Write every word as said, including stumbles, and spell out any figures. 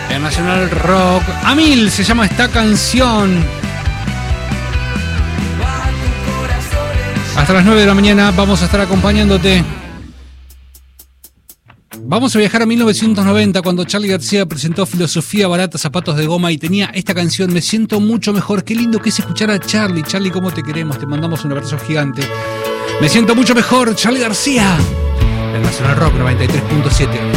En Nacional Rock, a mil se llama esta canción. Hasta las nueve de la mañana vamos a estar acompañándote. Vamos a viajar a mil novecientos noventa, cuando Charly García presentó Filosofía Barata, Zapatos de Goma, y tenía esta canción, Me Siento Mucho Mejor. Qué lindo que es escuchar a Charly. Charly, ¿cómo te queremos? Te mandamos un abrazo gigante. Me Siento Mucho Mejor, Charly García. En Nacional Rock noventa y tres punto siete.